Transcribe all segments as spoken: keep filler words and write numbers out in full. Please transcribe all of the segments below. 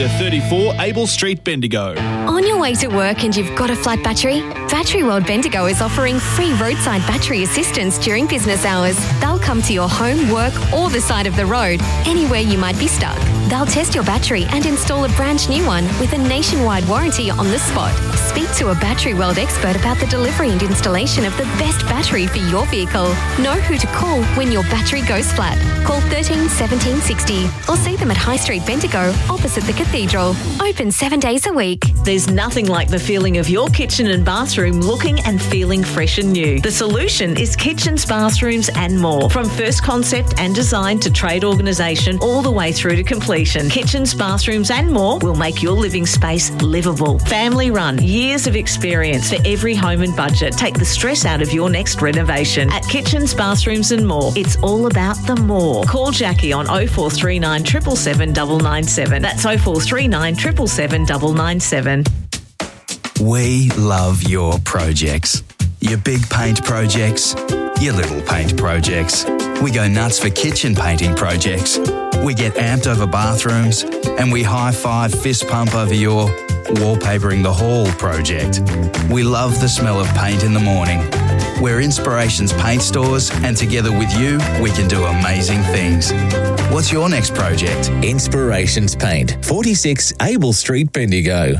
Amanda, thirty-four, Abel Street, Bendigo. On your way to work and you've got a flat battery? Battery World Bendigo is offering free roadside battery assistance during business hours. They'll come to your home, work or the side of the road, anywhere you might be stuck. They'll test your battery and install a brand new one with a nationwide warranty on the spot. Speak to a Battery World expert about the delivery and installation of the best battery for your vehicle. Know who to call when your battery goes flat. Call thirteen seventeen sixty or see them at High Street Bendigo opposite the Cathedral. Open seven days a week. There's nothing like the feeling of your kitchen and bathroom looking and feeling fresh and new. The solution is kitchens, bathrooms and more. From first concept and design to trade organisation all the way through to completion. Kitchens, bathrooms and more will make your living space livable. Family run, years of experience for every home and budget. Take the stress out of your next renovation. At Kitchens, Bathrooms and More, it's all about the more. Call Jackie on oh four three nine, seven seven seven, nine nine seven. That's oh four three nine, seven seven seven, nine nine seven. We love your projects. Your big paint projects, your little paint projects. We go nuts for kitchen painting projects. We get amped over bathrooms and we high-five fist pump over your wallpapering the hall project. We love the smell of paint in the morning. We're Inspirations Paint Stores and together with you, we can do amazing things. What's your next project? Inspirations Paint, forty-six Abel Street, Bendigo.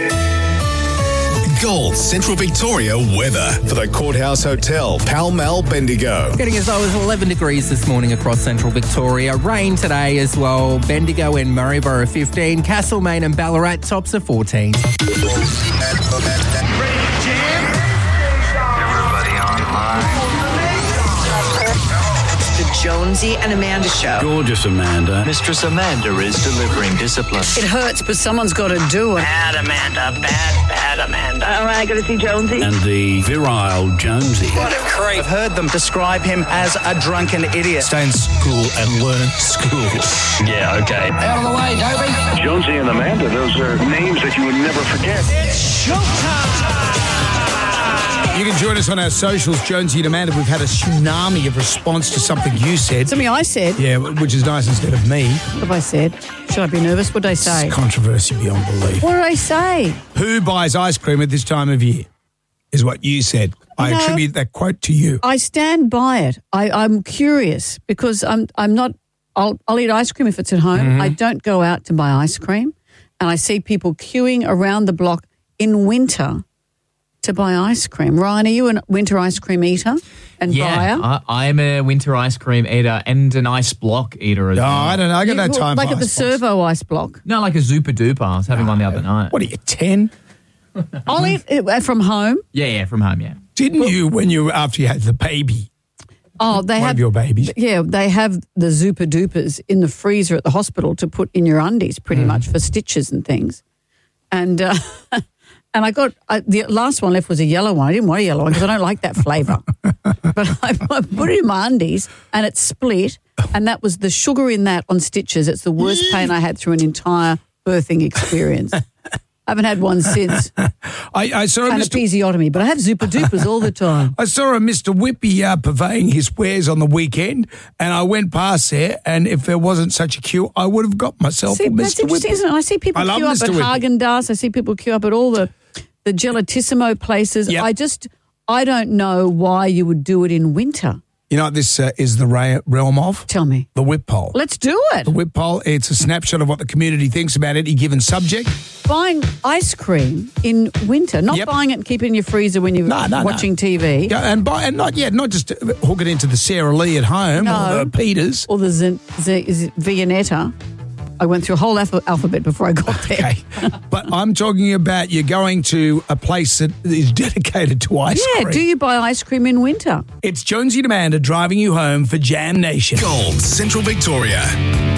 Gold Central Victoria weather for the Courthouse Hotel, Pall Mall, Bendigo. Getting as low as eleven degrees this morning across Central Victoria. Rain today as well. Bendigo and Maryborough fifteen. Castlemaine and Ballarat tops of fourteen. Everybody online. The Jonesy and Amanda Show. Gorgeous Amanda. Mistress Amanda is delivering discipline. It hurts, but someone's got to do it. Bad Amanda, bad, bad Amanda. All right, got to see Jonesy. And the virile Jonesy. What a creep. I've heard them describe him as a drunken idiot. Stay in school and learn school. Yeah, okay. Out of the way, Dobie. Jonesy and Amanda, those are names that you would never forget. It's showtime. You can join us on our socials, Jonesy and Amanda. We've had a tsunami of response to something you said. Something I said. Yeah, which is nice instead of me. What have I said? Should I be nervous? What did I say? It's controversy beyond belief. What did I say? Who buys ice cream at this time of year is what you said. I no, attribute that quote to you. I stand by it. I, I'm curious because I'm I'm not, I'll, I'll eat ice cream if it's at home. Mm-hmm. I don't go out to buy ice cream. And I see people queuing around the block in winter to buy ice cream. Ryan, are you a winter ice cream eater and yeah, buyer? I, I'm a winter ice cream eater and an ice block eater as no, well. I don't know. I got no time like for at the ice servo ice block? No, like a Zupa Duper. I was having no. one the other night. What are you, ten? I'll eat it from home. Yeah, yeah, from home, yeah. Didn't well, you, when you after you had the baby? Oh, they one have of your babies. Yeah, they have the Zupa Dupers in the freezer at the hospital to put in your undies, pretty mm. much for stitches and things. And uh, and I got I, the last one left was a yellow one. I didn't want a yellow one because I don't like that flavour. But I, I put it in my undies and it split. And that was the sugar in that on stitches. It's the worst pain I had through an entire birthing experience. I haven't had one since. I, I saw an Mister episiotomy, but I have Zupa Dupers all the time. I saw a Mister Whippy uh, purveying his wares on the weekend, and I went past there, and if there wasn't such a queue, I would have got myself see, a Mister That's interesting, Whippy. isn't it? I see people I queue up Mister at Haagen-Dazs. I see people queue up at all the, the Gelatissimo places. Yep. I just, I don't know why you would do it in winter. You know what this uh, is the ra- realm of? Tell me. The whip poll. Let's do it. The whip poll, it's a snapshot of what the community thinks about any given subject. Buying ice cream in winter, not yep. buying it and keeping it in your freezer when you're no, no, watching no. T V. Yeah, and buy, and not, yeah, not just hook it into the Sara Lee at home no. or the Peters. Or the Z- Z- Z- Viennetta. I went through a whole alpha- alphabet before I got there. Okay. But I'm talking about you're going to a place that is dedicated to ice yeah, cream. Yeah, do you buy ice cream in winter? It's Jonesy and Amanda driving you home for Jam Nation. Gold Central Victoria.